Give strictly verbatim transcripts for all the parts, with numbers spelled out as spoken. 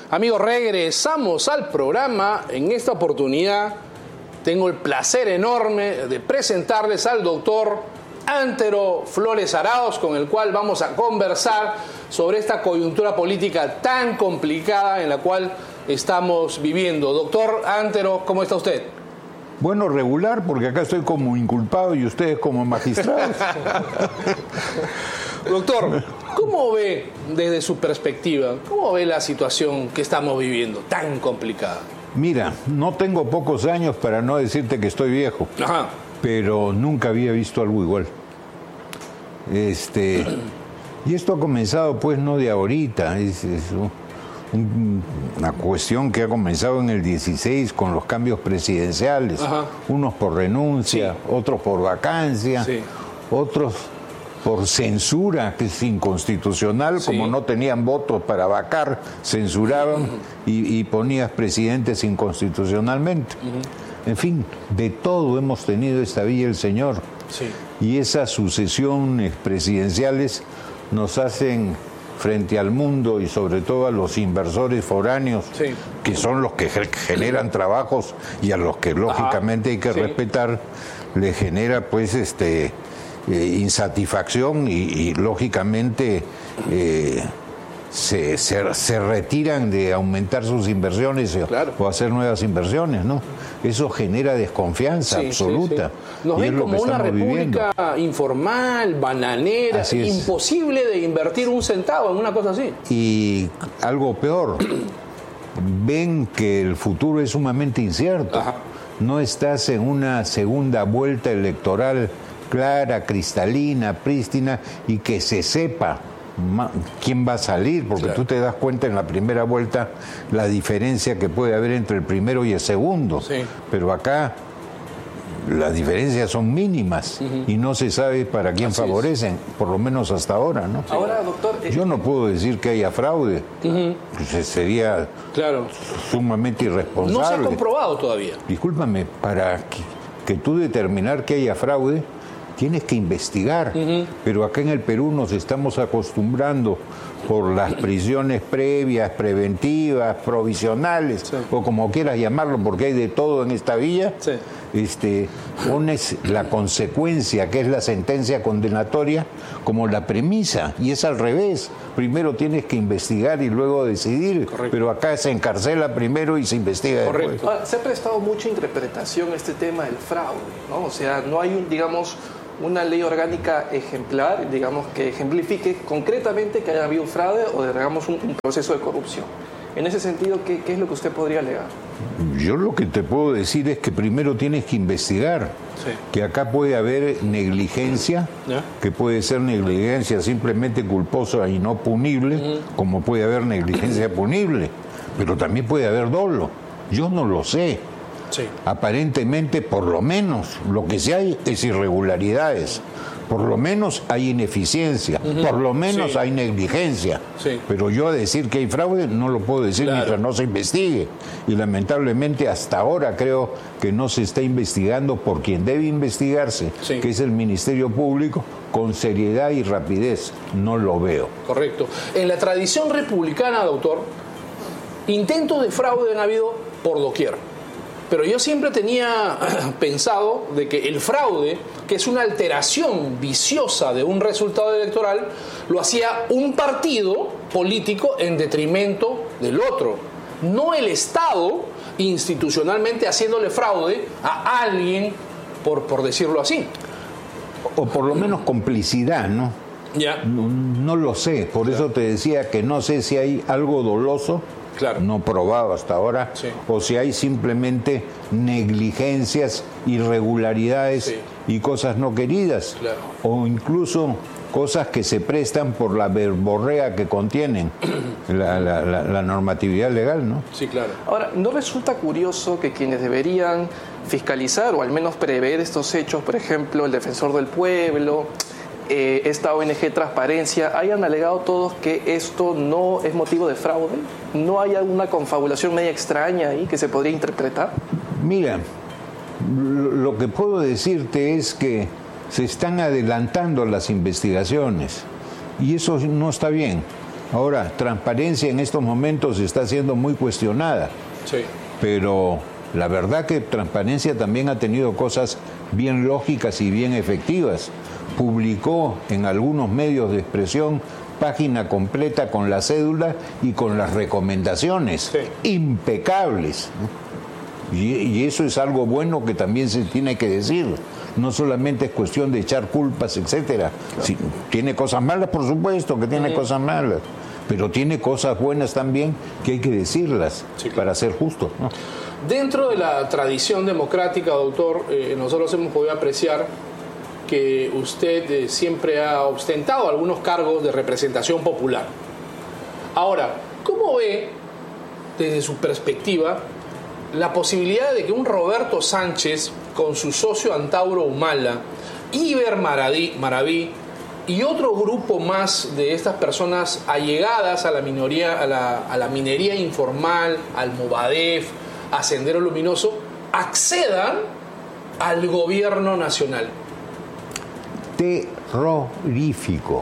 Amigos, regresamos al programa. En esta oportunidad tengo el placer enorme de presentarles al doctor Antero Flores Arauz, con el cual vamos a conversar sobre esta coyuntura política tan complicada en la cual estamos viviendo. Doctor Antero, ¿cómo está usted? Bueno, regular, porque acá estoy como inculpado y ustedes como magistrados. Doctor, ¿cómo ve desde su perspectiva, cómo ve la situación que estamos viviendo, tan complicada? Mira, no tengo pocos años para no decirte que estoy viejo, Ajá. pero nunca había visto algo igual. Este, y esto ha comenzado pues no de ahorita, es, es un, una cuestión que ha comenzado en el dieciséis con los cambios presidenciales. Ajá. Unos por renuncia, sí. Otros por vacancia, sí. Otros por censura, que es inconstitucional, sí. Como no tenían votos para vacar, censuraban uh-huh. y, y ponías presidentes inconstitucionalmente. Uh-huh. En fin, de todo hemos tenido esta villa el Señor. Sí. Y esas sucesiones presidenciales nos hacen frente al mundo y sobre todo a los inversores foráneos, sí. que son los que generan trabajos y a los que lógicamente Ajá. hay que sí. respetar, le genera pues este eh, insatisfacción y, y lógicamente eh, se, se, se retiran de aumentar sus inversiones claro. o hacer nuevas inversiones, ¿no? Eso genera desconfianza sí, absoluta. Sí, sí. Nos ven como una república viviendo. informal, bananera, imposible de invertir un centavo en una cosa así. Y algo peor, ven que el futuro es sumamente incierto. Ajá. No estás en una segunda vuelta electoral clara, cristalina, prístina y que se sepa quién va a salir, porque claro. tú te das cuenta en la primera vuelta la diferencia que puede haber entre el primero y el segundo, sí. pero acá las diferencias son mínimas uh-huh. y no se sabe para quién Así favorecen, es. por lo menos hasta ahora, ¿no? Ahora, doctor, yo no puedo decir que haya fraude, uh-huh. pues sería claro. sumamente irresponsable. No se ha comprobado todavía. Discúlpame, para que, que tú determinar que haya fraude tienes que investigar, uh-huh. pero acá en el Perú nos estamos acostumbrando por las prisiones previas, preventivas, provisionales, sí. o como quieras llamarlo, porque hay de todo en esta villa, sí. este, pones la consecuencia, que es la sentencia condenatoria, como la premisa, y es al revés. Primero tienes que investigar y luego decidir, Correcto. pero acá se encarcela primero y se investiga Correcto. después. Ahora, se ha prestado mucha interpretación a este tema del fraude, ¿no? O sea, no hay un, digamos, una ley orgánica ejemplar, digamos, que ejemplifique concretamente que haya habido fraude o, digamos, un, un proceso de corrupción. En ese sentido, ¿qué, ¿qué es lo que usted podría alegar? Yo lo que te puedo decir es que primero tienes que investigar, sí. que acá puede haber negligencia, ¿Ya? que puede ser negligencia simplemente culposa y no punible, uh-huh. como puede haber negligencia punible, pero también puede haber dolo. Yo no lo sé. Sí. Aparentemente, por lo menos, lo que sí hay es irregularidades. Por lo menos hay ineficiencia, uh-huh. por lo menos sí. hay negligencia. Sí. Pero yo a decir que hay fraude no lo puedo decir claro. mientras no se investigue. Y lamentablemente hasta ahora creo que no se está investigando por quien debe investigarse, sí. que es el Ministerio Público, con seriedad y rapidez. No lo veo. Correcto. En la tradición republicana, doctor, intentos de fraude han habido por doquier. Pero yo siempre tenía pensado de que el fraude, que es una alteración viciosa de un resultado electoral, lo hacía un partido político en detrimento del otro. No el Estado institucionalmente haciéndole fraude a alguien, por, por decirlo así. O por lo menos complicidad, ¿no? Ya. No, no lo sé, por claro. eso te decía que no sé si hay algo doloso. Claro. No probado hasta ahora, sí. o si hay simplemente negligencias, irregularidades sí. y cosas no queridas, claro. o incluso cosas que se prestan por la verborrea que contienen la, la, la, la normatividad legal, ¿no? Sí, claro. Ahora, ¿no resulta curioso que quienes deberían fiscalizar o al menos prever estos hechos, por ejemplo, el Defensor del Pueblo, Eh, esta O N G Transparencia, hayan alegado todos que esto no es motivo de fraude? ¿No hay alguna confabulación media extraña ahí que se podría interpretar? Mira, lo que puedo decirte es que se están adelantando las investigaciones y eso no está bien. Ahora, transparencia en estos momentos está siendo muy cuestionada. Sí. Pero la verdad que transparencia también ha tenido cosas bien lógicas y bien efectivas. Publicó en algunos medios de expresión página completa con la cédula y con las recomendaciones, sí. impecables. Y, y eso es algo bueno que también se tiene que decir. No solamente es cuestión de echar culpas, etcétera. Claro. Sí, tiene cosas malas, por supuesto que tiene sí. cosas malas, pero tiene cosas buenas también que hay que decirlas, sí, claro. para ser justos, ¿no? Dentro de la tradición democrática, doctor, eh, nosotros hemos podido apreciar que usted eh, siempre ha ostentado algunos cargos de representación popular. Ahora, ¿cómo ve, desde su perspectiva, la posibilidad de que un Roberto Sánchez, con su socio Antauro Humala, Iber Maraví, Maraví y otro grupo más de estas personas allegadas a la minoría, a la, a la minería informal, al Movadef, a Sendero Luminoso, accedan al gobierno nacional? Terrorífico,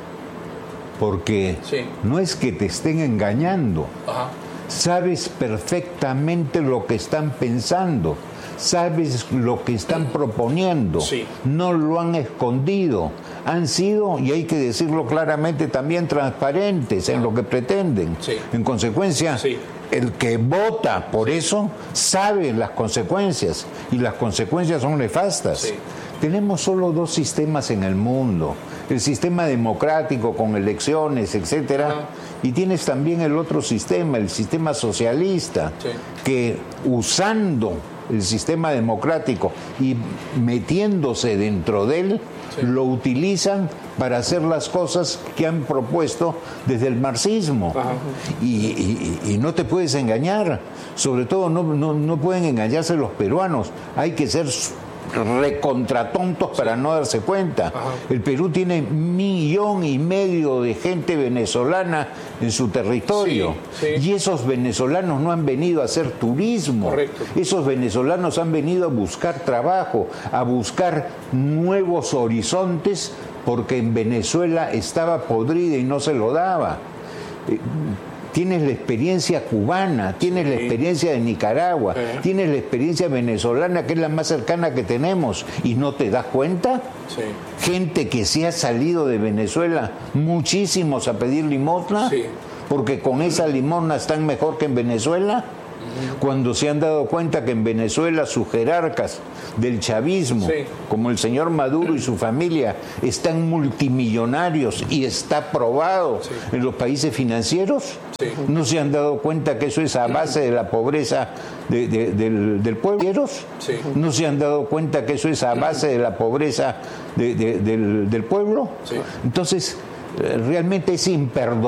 porque sí. no es que te estén engañando. Ajá. Sabes perfectamente lo que están pensando, sabes lo que están proponiendo, sí. no lo han escondido, han sido, y hay que decirlo claramente, también transparentes en lo que pretenden. Sí. En consecuencia, sí. el que vota por eso sabe las consecuencias, y las consecuencias son nefastas. Sí. Tenemos solo dos sistemas en el mundo, el sistema democrático con elecciones, etcétera, ah. y tienes también el otro sistema, el sistema socialista, sí. que usando el sistema democrático y metiéndose dentro de él, sí. lo utilizan para hacer las cosas que han propuesto desde el marxismo. Y, y, y no te puedes engañar, sobre todo no, no, no pueden engañarse los peruanos, hay que ser recontratontos para no darse cuenta. Ajá. El Perú tiene millón y medio de gente venezolana en su territorio, sí, sí. y esos venezolanos no han venido a hacer turismo. Correcto. Esos venezolanos han venido a buscar trabajo, a buscar nuevos horizontes, porque en Venezuela estaba podrida y no se lo daba. Eh, Tienes la experiencia cubana, tienes sí. la experiencia de Nicaragua, sí. tienes la experiencia venezolana, que es la más cercana que tenemos, y no te das cuenta. Sí. Gente que se ha salido de Venezuela, muchísimos a pedir limosna, sí. porque con esa limosna están mejor que en Venezuela. Cuando se han dado cuenta que en Venezuela sus jerarcas del chavismo, sí. como el señor Maduro y su familia, están multimillonarios y está probado sí. en los países financieros, sí. no se han dado cuenta que eso es a base de la pobreza de, de, del, del pueblo, sí. no se han dado cuenta que eso es a base de la pobreza de, de, del, del pueblo. Sí. Entonces, realmente es imperdonable.